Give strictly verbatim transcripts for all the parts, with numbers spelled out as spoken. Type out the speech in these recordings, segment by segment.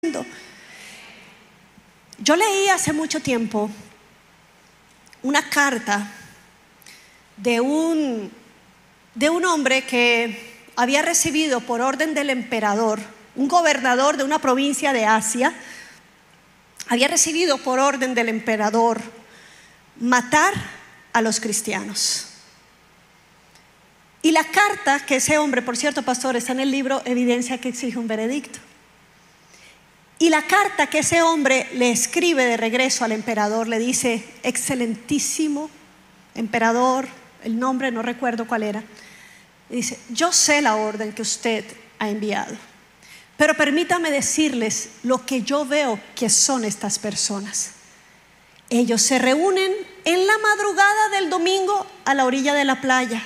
Yo leí hace mucho tiempo una carta de un, de un hombre que había recibido por orden del emperador, un gobernador de una provincia de Asia, había recibido por orden del emperador matar a los cristianos. Y la carta que ese hombre, por cierto, pastor, está en el libro Evidencia que exige un veredicto. Y la carta que ese hombre le escribe de regreso al emperador le dice: excelentísimo emperador, el nombre no recuerdo cuál era, dice: yo sé la orden que usted ha enviado, pero permítame decirles lo que yo veo que son estas personas. Ellos se reúnen en la madrugada del domingo a la orilla de la playa,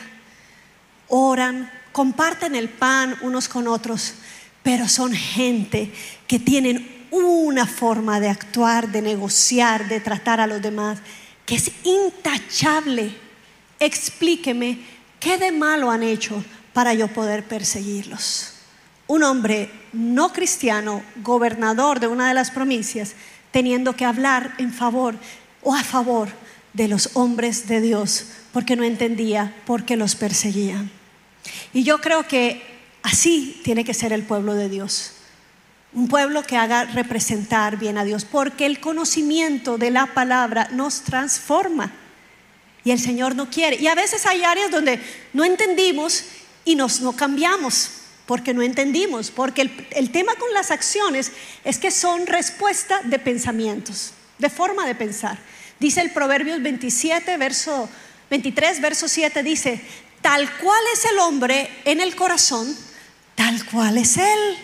oran, comparten el pan unos con otros, pero son gente que tienen una forma de actuar, de negociar, de tratar a los demás que es intachable. Explíqueme qué de malo han hecho para yo poder perseguirlos. Un hombre no cristiano, gobernador de una de las provincias, teniendo que hablar en favor o a favor de los hombres de Dios, porque no entendía por qué los perseguían. Y yo creo que así tiene que ser el pueblo de Dios, un pueblo que haga representar bien a Dios, porque el conocimiento de la palabra nos transforma y el Señor no quiere. Y a veces hay áreas donde no entendimos y nos no cambiamos porque no entendimos, porque el, el tema con las acciones es que son respuesta de pensamientos, de forma de pensar. Dice el Proverbios veintisiete, verso veintitrés, verso siete, dice: tal cual es el hombre en el corazón, tal cual es él.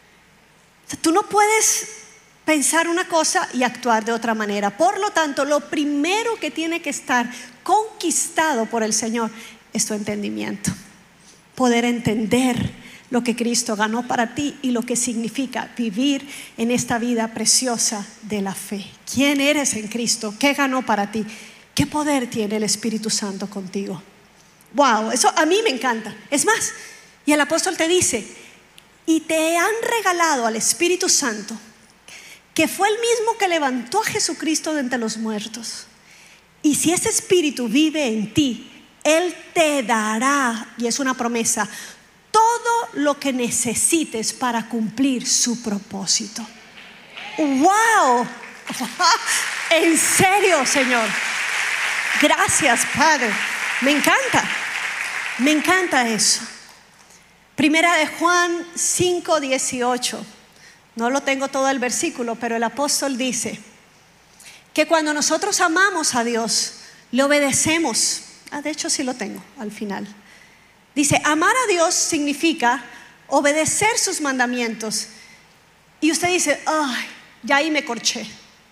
O sea, tú no puedes pensar una cosa y actuar de otra manera. Por lo tanto, lo primero que tiene que estar conquistado por el Señor es tu entendimiento. Poder entender lo que Cristo ganó para ti y lo que significa vivir en esta vida preciosa de la fe. ¿Quién eres en Cristo? ¿Qué ganó para ti? ¿Qué poder tiene el Espíritu Santo contigo? Wow, eso a mí me encanta. Es más, y el apóstol te dice: y te han regalado al Espíritu Santo, que fue el mismo que levantó a Jesucristo de entre los muertos. Y si ese Espíritu vive en ti, Él te dará, y es una promesa, todo lo que necesites para cumplir su propósito. ¡Wow! En serio, Señor. Gracias, Padre. Me encanta, me encanta eso. Primera de Juan cinco dieciocho. No lo tengo todo el versículo, pero el apóstol dice que cuando nosotros amamos a Dios, le obedecemos. Ah, de hecho sí lo tengo al final. Dice: amar a Dios significa obedecer sus mandamientos. Y usted dice: ay, ya ahí me corché.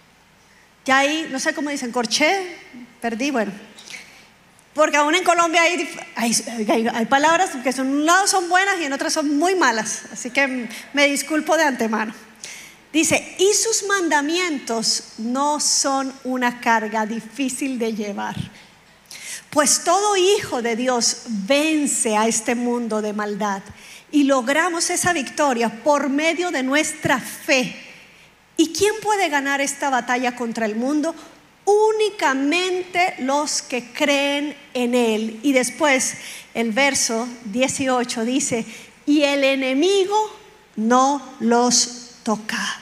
Ya ahí, no sé cómo dicen, corché, perdí, bueno. Porque aún en Colombia hay, hay, hay, hay palabras que en un lado son buenas y en otras son muy malas. Así que me disculpo de antemano. Dice: y sus mandamientos no son una carga difícil de llevar, pues todo hijo de Dios vence a este mundo de maldad y logramos esa victoria por medio de nuestra fe. ¿Y quién puede ganar esta batalla contra el mundo? Únicamente los que creen en Él. Y después el verso dieciocho dice: y el enemigo no los toca.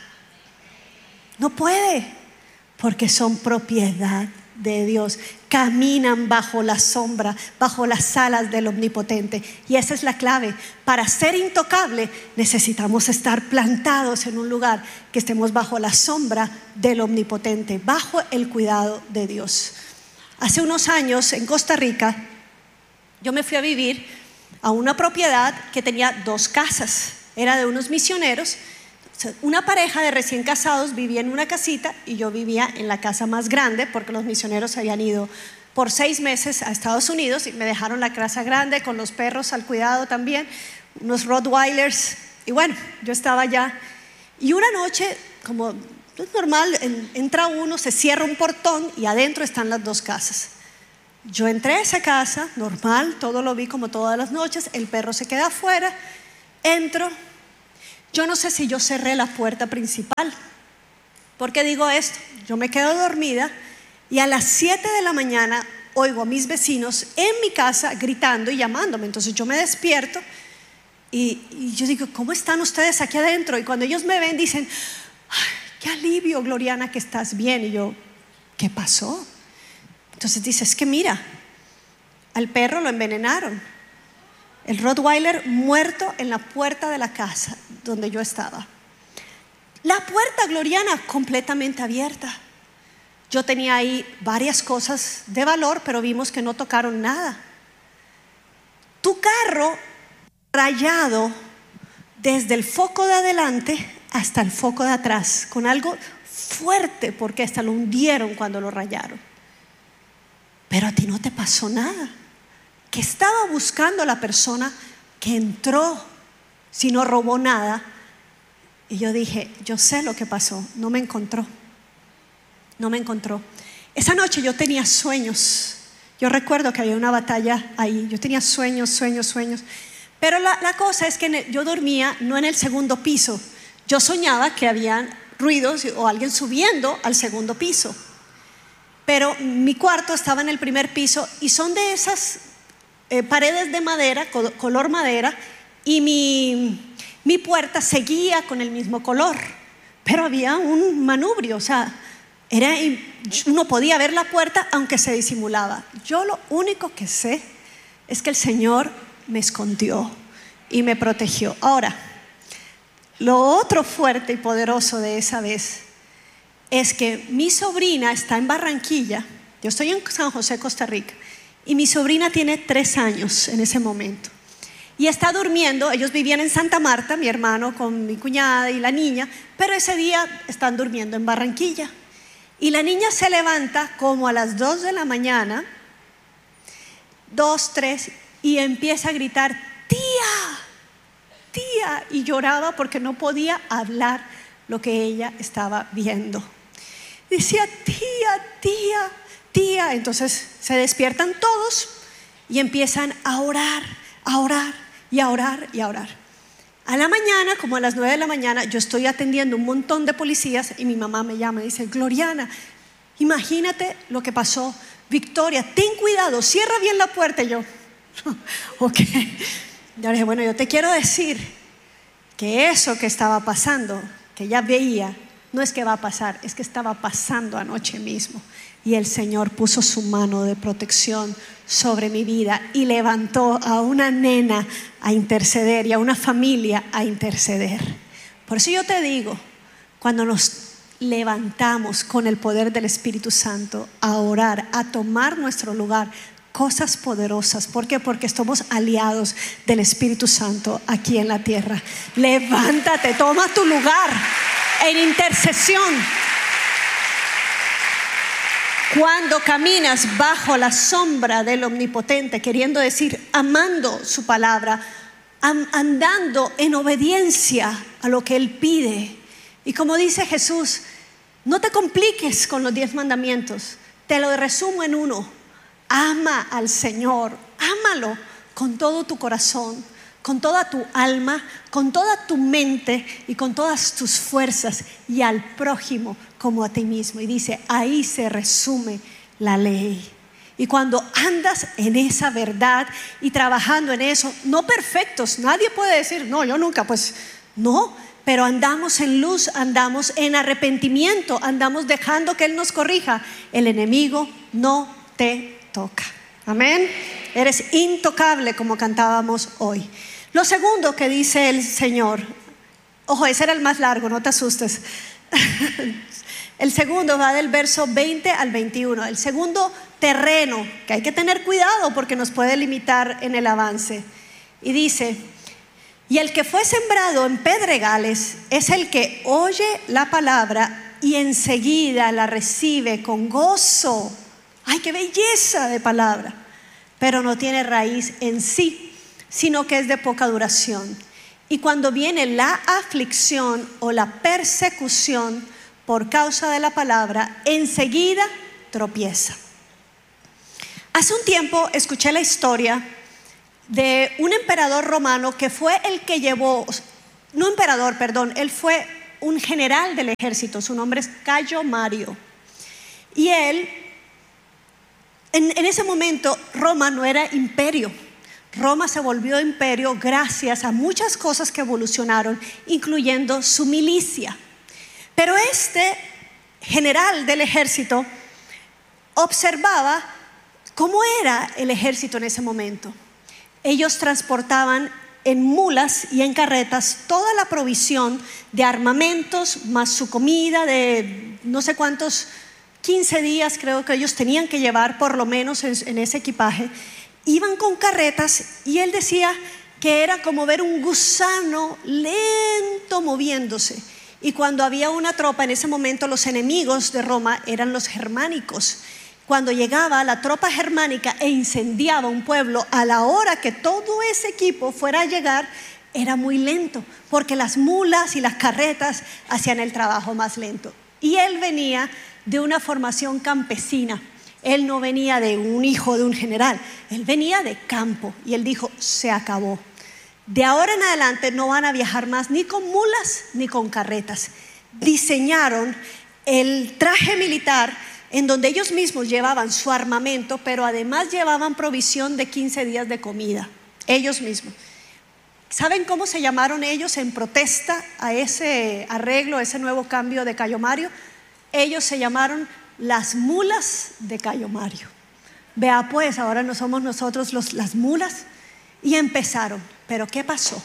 No puede, porque son propiedad de Dios. Caminan bajo la sombra, bajo las alas del Omnipotente. Y esa es la clave. Para ser intocable necesitamos estar plantados en un lugar que estemos bajo la sombra del Omnipotente, bajo el cuidado de Dios. Hace unos años en Costa Rica yo me fui a vivir a una propiedad que tenía dos casas. Era de unos misioneros. Una pareja de recién casados vivía en una casita y yo vivía en la casa más grande, porque los misioneros habían ido por seis meses a Estados Unidos y me dejaron la casa grande con los perros al cuidado también, unos Rottweilers. Y bueno, yo estaba allá y una noche, como es normal, entra uno, se cierra un portón y adentro están las dos casas. Yo entré a esa casa, normal, todo lo vi como todas las noches, el perro se queda afuera, entro. Yo no sé si yo cerré la puerta principal. ¿Por qué digo esto? Yo me quedo dormida y a las siete de la mañana oigo a mis vecinos en mi casa gritando y llamándome. Entonces yo me despierto y, y yo digo, ¿cómo están ustedes aquí adentro? Y cuando ellos me ven dicen, ay, qué alivio, Gloriana, que estás bien. Y yo, ¿qué pasó? Entonces dice, es que mira, al perro lo envenenaron. El Rottweiler muerto en la puerta de la casa donde yo estaba. La puerta, Gloriana, completamente abierta. Yo tenía ahí varias cosas de valor, pero vimos que no tocaron nada. Tu carro rayado desde el foco de adelante hasta el foco de atrás, con algo fuerte, porque hasta lo hundieron cuando lo rayaron. Pero a ti no te pasó nada. Que estaba buscando la persona que entró, si no robó nada. Y yo dije, yo sé lo que pasó, no me encontró. No me encontró. Esa noche yo tenía sueños. Yo recuerdo que había una batalla ahí. Yo tenía sueños, sueños, sueños. Pero la, la cosa es que en el, yo dormía no en el segundo piso. Yo soñaba que habían ruidos o alguien subiendo al segundo piso. Pero mi cuarto estaba en el primer piso y son de esas eh, paredes de madera, color madera, y mi, mi puerta seguía con el mismo color. Pero había un manubrio, o sea, Era, uno podía ver la puerta aunque se disimulaba. Yo lo único que sé es que el Señor me escondió y me protegió. Ahora, lo otro fuerte y poderoso de esa vez es que mi sobrina está en Barranquilla. Yo estoy en San José, Costa Rica, y mi sobrina tiene tres años en ese momento y está durmiendo. Ellos vivían en Santa Marta, mi hermano con mi cuñada y la niña, pero ese día están durmiendo en Barranquilla. Y la niña se levanta como a las dos de la mañana, dos, tres, y empieza a gritar, tía, tía, y lloraba porque no podía hablar lo que ella estaba viendo. Decía, tía, tía, tía. Entonces se despiertan todos y empiezan a orar, a orar y a orar y a orar. A la mañana, como a las nueve de la mañana, yo estoy atendiendo un montón de policías y mi mamá me llama y dice, Gloriana, imagínate lo que pasó. Victoria, ten cuidado, cierra bien la puerta. Y yo, ok. Yo le dije, bueno, yo te quiero decir que eso que estaba pasando, que ya veía, no es que va a pasar, es que estaba pasando anoche mismo. Y el Señor puso su mano de protección sobre mi vida y levantó a una nena a interceder y a una familia a interceder. Por eso yo te digo, cuando nos levantamos con el poder del Espíritu Santo a orar, a tomar nuestro lugar, cosas poderosas. ¿Por qué? Porque somos aliados del Espíritu Santo aquí en la tierra. Levántate, toma tu lugar en intercesión. Cuando caminas bajo la sombra del Omnipotente, queriendo decir, amando su palabra, andando en obediencia a lo que Él pide. Y como dice Jesús, no te compliques con los diez mandamientos, te lo resumo en uno: ama al Señor, ámalo con todo tu corazón, con toda tu alma, con toda tu mente y con todas tus fuerzas, y al prójimo como a ti mismo. Y dice, ahí se resume la ley. Y cuando andas en esa verdad y trabajando en eso, no perfectos, nadie puede decir, no, yo nunca, pues no, pero andamos en luz, andamos en arrepentimiento, andamos dejando que Él nos corrija, el enemigo no te toca. Amén. Eres intocable, como cantábamos hoy. Lo segundo que dice el Señor, ojo, ese era el más largo, no te asustes. El segundo va del verso veinte al veintiuno. El segundo terreno, que hay que tener cuidado porque nos puede limitar en el avance. Y dice, y el que fue sembrado en pedregales es el que oye la palabra y enseguida la recibe con gozo. ¡Ay, qué belleza de palabra! Pero no tiene raíz en sí, sino que es de poca duración. Y cuando viene la aflicción o la persecución por causa de la palabra, enseguida tropieza. Hace un tiempo escuché la historia de un emperador romano que fue el que llevó no emperador, perdón, él fue un general del ejército, su nombre es Cayo Mario. Y él, en, en ese momento, Roma no era imperio. Roma se volvió imperio gracias a muchas cosas que evolucionaron, incluyendo su milicia. Pero este general del ejército observaba cómo era el ejército en ese momento. Ellos transportaban en mulas y en carretas toda la provisión de armamentos, más su comida de no sé cuántos, quince días creo que ellos tenían que llevar por lo menos en, en ese equipaje. Iban con carretas y él decía que era como ver un gusano lento moviéndose. Y cuando había una tropa, en ese momento los enemigos de Roma eran los germánicos. Cuando llegaba la tropa germánica e incendiaba un pueblo, a la hora que todo ese equipo fuera a llegar, era muy lento, porque las mulas y las carretas hacían el trabajo más lento. Y él venía de una formación campesina. Él no venía de un hijo de un general, él venía de campo. Y él dijo, se acabó. De ahora en adelante no van a viajar más ni con mulas ni con carretas. Diseñaron el traje militar en donde ellos mismos llevaban su armamento, pero además llevaban provisión de quince días de comida, ellos mismos. ¿Saben cómo se llamaron ellos en protesta a ese arreglo, a ese nuevo cambio de Cayo Mario? Ellos se llamaron las mulas de Cayo Mario. Vea pues, ahora no somos nosotros los, las mulas. Y empezaron, pero ¿qué pasó?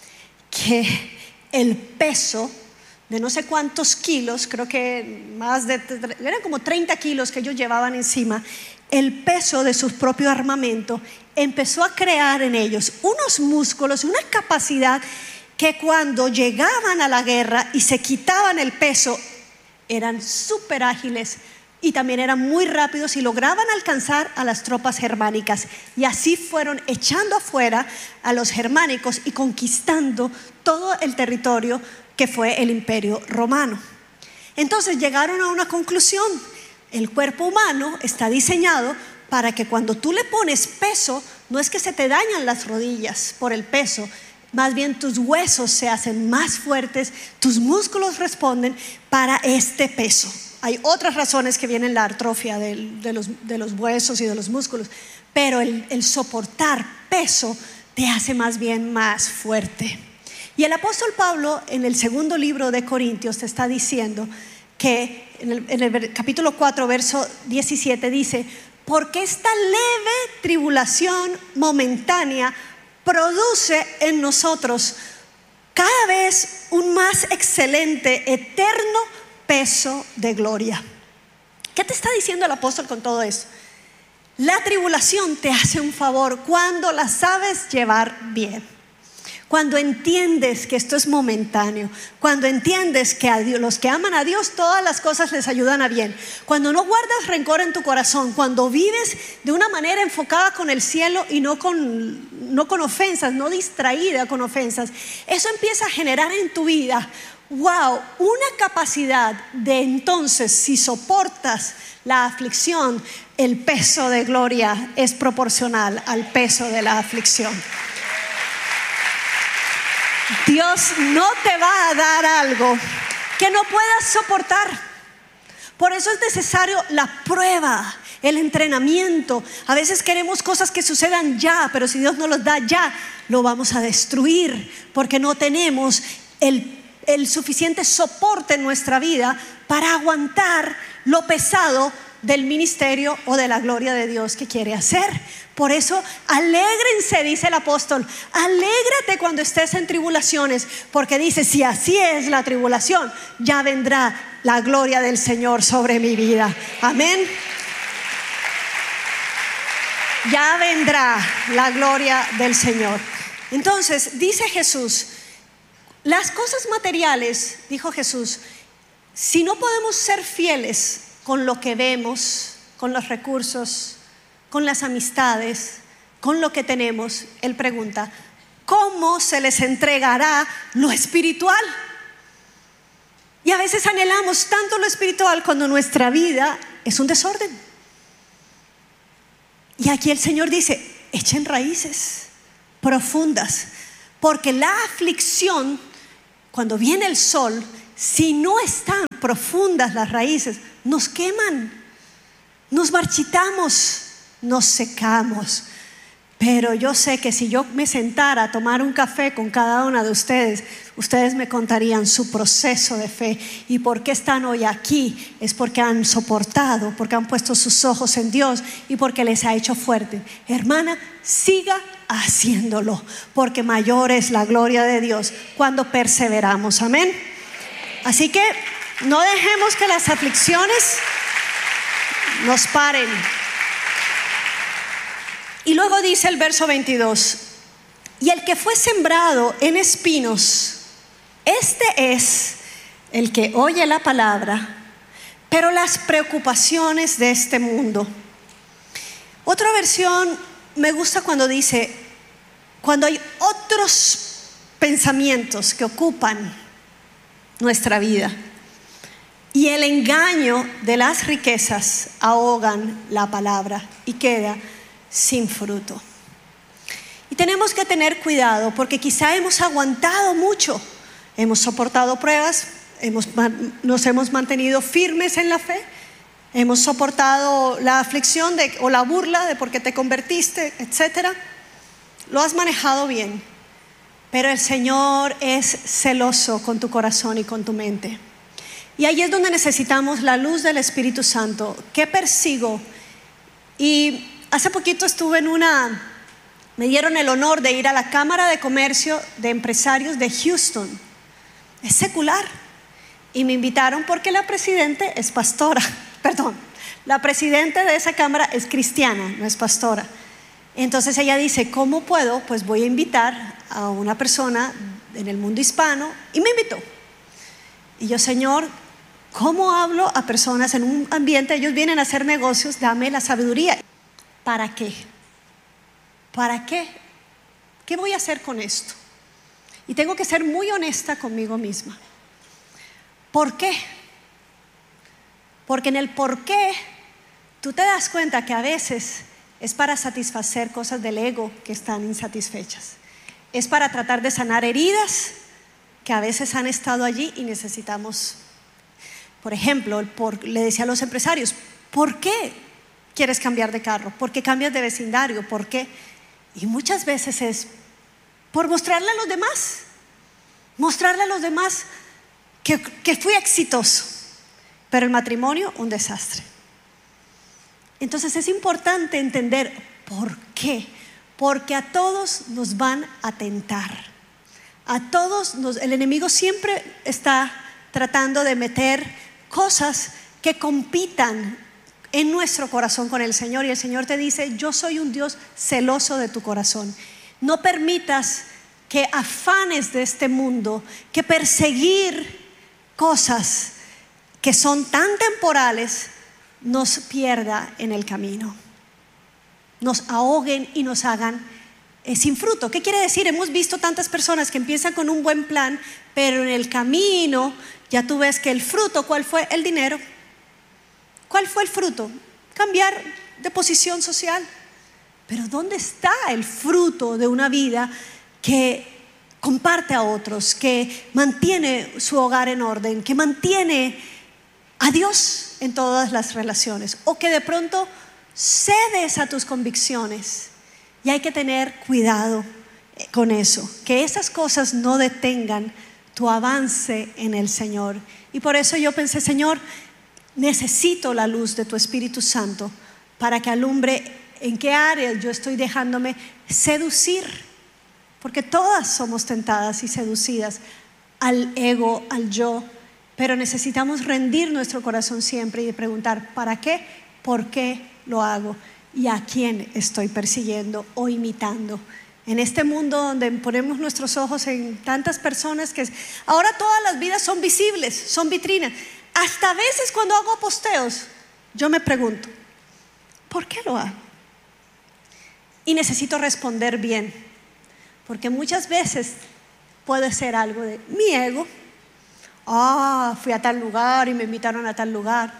Que el peso de no sé cuántos kilos, creo que más de, eran como treinta kilos que ellos llevaban encima, el peso de su propio armamento empezó a crear en ellos unos músculos, una capacidad que cuando llegaban a la guerra y se quitaban el peso, eran súper ágiles y también eran muy rápidos y lograban alcanzar a las tropas germánicas. Y así fueron echando afuera a los germánicos y conquistando todo el territorio que fue el Imperio Romano. Entonces llegaron a una conclusión: el cuerpo humano está diseñado para que cuando tú le pones peso, no es que se te dañan las rodillas por el peso, más bien tus huesos se hacen más fuertes, tus músculos responden para este peso. Hay otras razones que vienen la atrofia de, de, los, de los huesos y de los músculos, pero el, el soportar peso te hace más bien más fuerte. Y el apóstol Pablo en el segundo libro de Corintios te está diciendo que en el, en el capítulo cuatro verso diecisiete dice: porque esta leve tribulación momentánea produce en nosotros cada vez un más excelente, eterno peso de gloria. ¿Qué te está diciendo el apóstol con todo eso? La tribulación te hace un favor cuando la sabes llevar bien. Cuando entiendes que esto es momentáneo, cuando entiendes que a Dios, los que aman a Dios, todas las cosas les ayudan a bien. Cuando no guardas rencor en tu corazón, cuando vives de una manera enfocada con el cielo y no con, no con ofensas, no distraída con ofensas, eso empieza a generar en tu vida, wow, una capacidad de entonces, si soportas la aflicción, el peso de gloria es proporcional al peso de la aflicción. Dios no te va a dar algo que no puedas soportar. Por eso es necesario la prueba, el entrenamiento. A veces queremos cosas que sucedan ya, pero si Dios no los da ya, lo vamos a destruir, porque no tenemos el, el suficiente soporte en nuestra vida para aguantar lo pesado del ministerio o de la gloria de Dios que quiere hacer. Por eso alégrense, dice el apóstol, alégrate cuando estés en tribulaciones, porque dice, si así es la tribulación, ya vendrá la gloria del Señor sobre mi vida. Amén. Ya vendrá la gloria del Señor. Entonces dice Jesús, las cosas materiales, dijo Jesús, si no podemos ser fieles con lo que vemos, con los recursos, con las amistades, con lo que tenemos, Él pregunta, ¿cómo se les entregará lo espiritual? Y a veces anhelamos tanto lo espiritual cuando nuestra vida es un desorden. Y aquí el Señor dice, echen raíces profundas, porque la aflicción cuando viene el sol, si no están profundas las raíces, nos queman, nos marchitamos, nos secamos. Pero yo sé que si yo me sentara a tomar un café con cada una de ustedes, ustedes me contarían su proceso de fe y por qué están hoy aquí. Es porque han soportado, porque han puesto sus ojos en Dios y porque les ha hecho fuerte. Hermana, siga haciéndolo, porque mayor es la gloria de Dios cuando perseveramos. Amén. Así que no dejemos que las aflicciones nos paren. Y luego dice el verso veintidós: y el que fue sembrado en espinos, este es el que oye la palabra, pero las preocupaciones de este mundo. Otra versión me gusta cuando dice, cuando hay otros pensamientos que ocupan nuestra vida y el engaño de las riquezas ahogan la palabra y queda sin fruto. Y tenemos que tener cuidado, porque quizá hemos aguantado mucho, hemos soportado pruebas, hemos, nos hemos mantenido firmes en la fe, hemos soportado la aflicción de, o la burla de por qué te convertiste, etcétera. Lo has manejado bien, pero el Señor es celoso con tu corazón y con tu mente. Y ahí es donde necesitamos la luz del Espíritu Santo. ¿Qué persigo? Y hace poquito estuve en una, me dieron el honor de ir a la Cámara de Comercio de Empresarios de Houston. Es secular. Y me invitaron porque la presidenta es pastora. Perdón, la presidenta de esa cámara es cristiana, no es pastora. Entonces ella dice, ¿cómo puedo? Pues voy a invitar a una persona en el mundo hispano. Y me invitó. Y yo, Señor, ¿cómo hablo a personas en un ambiente? Ellos vienen a hacer negocios, dame la sabiduría. ¿Para qué? ¿Para qué? ¿Qué voy a hacer con esto? Y tengo que ser muy honesta conmigo misma. ¿Por qué? Porque en el por qué tú te das cuenta que a veces es para satisfacer cosas del ego que están insatisfechas. Es para tratar de sanar heridas que a veces han estado allí y necesitamos. Por ejemplo, el por, le decía a los empresarios, ¿por qué quieres cambiar de carro? ¿Por qué cambias de vecindario? ¿Por qué? Y muchas veces es por mostrarle a los demás, mostrarle a los demás que, que fui exitoso, pero el matrimonio un desastre. Entonces es importante entender por qué, porque a todos nos van a tentar, a todos nos, el enemigo siempre está tratando de meter cosas que compitan en nuestro corazón con el Señor, y el Señor te dice, yo soy un Dios celoso de tu corazón. No permitas que afanes de este mundo, que perseguir cosas que son tan temporales nos pierda en el camino, nos ahoguen y nos hagan eh, sin fruto. ¿Qué quiere decir? Hemos visto tantas personas que empiezan con un buen plan, pero en el camino ya tú ves que el fruto, ¿cuál fue? El dinero. ¿Cuál fue el fruto? Cambiar de posición social. Pero ¿dónde está el fruto de una vida que comparte a otros, que mantiene su hogar en orden, que mantiene a Dios en todas las relaciones? O que de pronto cedes a tus convicciones, y hay que tener cuidado con eso, que esas cosas no detengan tu avance en el Señor. Y por eso yo pensé, Señor, necesito la luz de tu Espíritu Santo para que alumbre en qué áreas yo estoy dejándome seducir, porque todas somos tentadas y seducidas al ego, al yo, pero necesitamos rendir nuestro corazón siempre y preguntar, ¿para qué? ¿Por qué lo hago? ¿Y a quién estoy persiguiendo o imitando? En este mundo donde ponemos nuestros ojos en tantas personas que ahora todas las vidas son visibles, son vitrinas. Hasta a veces cuando hago posteos, yo me pregunto, ¿por qué lo hago? Y necesito responder bien, porque muchas veces puede ser algo de mi ego. Ah, fui a tal lugar y me invitaron a tal lugar.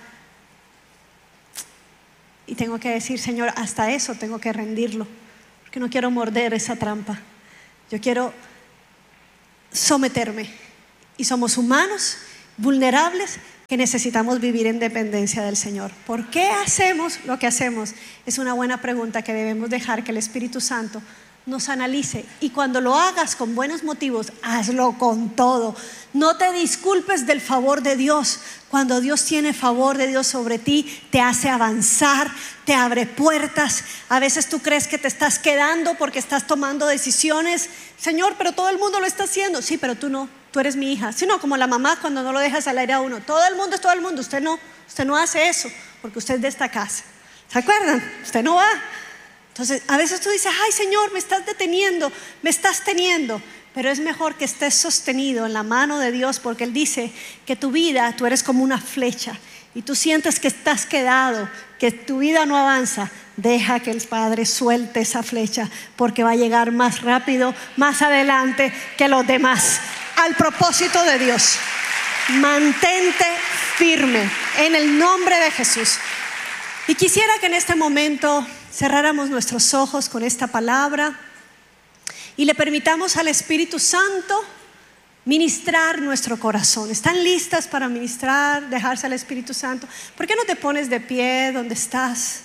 Y tengo que decir, Señor, hasta eso tengo que rendirlo, porque no quiero morder esa trampa. Yo quiero someterme y somos humanos, vulnerables, que necesitamos vivir en dependencia del Señor. ¿Por qué hacemos lo que hacemos? Es una buena pregunta que debemos dejar que el Espíritu Santo nos analice, y cuando lo hagas con buenos motivos, hazlo con todo. No te disculpes del favor de Dios. Cuando Dios tiene favor de Dios sobre ti, te hace avanzar, te abre puertas. A veces tú crees que te estás quedando porque estás tomando decisiones. Señor, pero todo el mundo lo está haciendo. Sí, pero tú no, tú eres mi hija. Sí, no, como la mamá cuando no lo dejas al aire a uno. Todo el mundo es todo el mundo, usted no, usted no hace eso porque usted es de esta casa. ¿Se acuerdan? Usted no va. Entonces, a veces tú dices, ay Señor, me estás deteniendo, me estás teniendo. Pero es mejor que estés sostenido en la mano de Dios, porque Él dice que tu vida, tú eres como una flecha y tú sientes que estás quedado, que tu vida no avanza. Deja que el Padre suelte esa flecha, porque va a llegar más rápido, más adelante que los demás, al propósito de Dios. Mantente firme en el nombre de Jesús. Y quisiera que en este momento cerráramos nuestros ojos con esta palabra y le permitamos al Espíritu Santo ministrar nuestro corazón. ¿Están listas para ministrar, dejarse al Espíritu Santo? ¿Por qué no te pones de pie donde estás?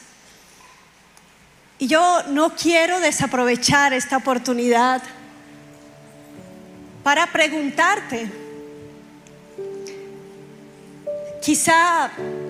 Y yo no quiero desaprovechar esta oportunidad para preguntarte, quizá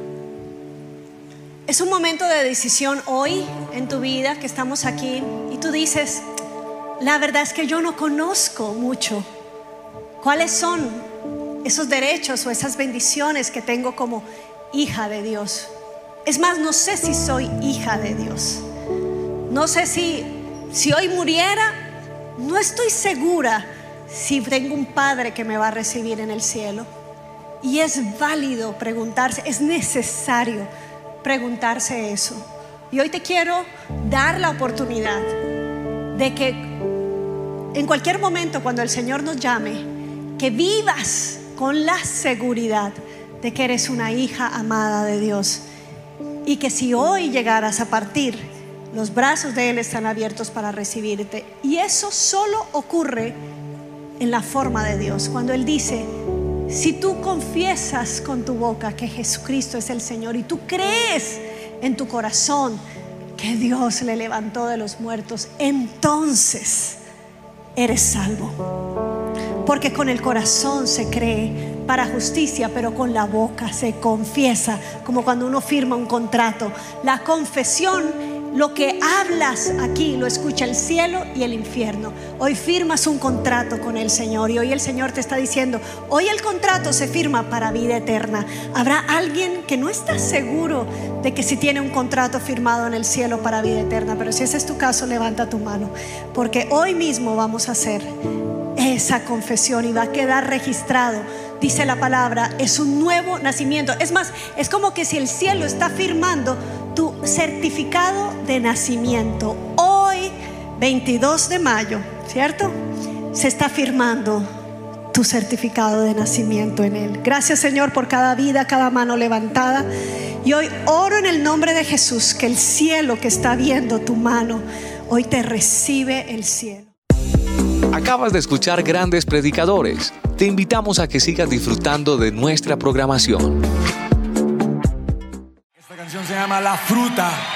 es un momento de decisión hoy en tu vida que estamos aquí y tú dices, la verdad es que yo no conozco mucho cuáles son esos derechos o esas bendiciones que tengo como hija de Dios. Es más, no sé si soy hija de Dios. No sé si, si hoy muriera, no estoy segura si tengo un padre que me va a recibir en el cielo. Y es válido preguntarse, es necesario preguntarse eso. Y hoy te quiero dar la oportunidad de que en cualquier momento, cuando el Señor nos llame, que vivas con la seguridad de que eres una hija amada de Dios, y que si hoy llegaras a partir, los brazos de Él están abiertos para recibirte. Y eso solo ocurre en la forma de Dios, cuando Él dice, si tú confiesas con tu boca que Jesucristo es el Señor y tú crees en tu corazón que Dios le levantó de los muertos, entonces eres salvo. Porque con el corazón se cree para justicia, pero con la boca se confiesa, como cuando uno firma un contrato. La confesión, lo que hablas aquí lo escucha el cielo y el infierno. Hoy firmas un contrato con el Señor y hoy el Señor te está diciendo, hoy el contrato se firma para vida eterna. Habrá alguien que no está seguro de que si tiene un contrato firmado en el cielo para vida eterna, pero si ese es tu caso, levanta tu mano, porque hoy mismo vamos a hacer esa confesión y va a quedar registrado. Dice la palabra, es un nuevo nacimiento. Es más, es como que si el cielo está firmando tu certificado de nacimiento. Hoy, veintidós de mayo, ¿cierto? Se está firmando tu certificado de nacimiento en Él. Gracias, Señor, por cada vida, cada mano levantada. Y hoy oro en el nombre de Jesús que el cielo que está viendo tu mano, hoy te recibe el cielo. Acabas de escuchar Grandes Predicadores. Te invitamos a que sigas disfrutando de nuestra programación. Esta canción se llama La Fruta.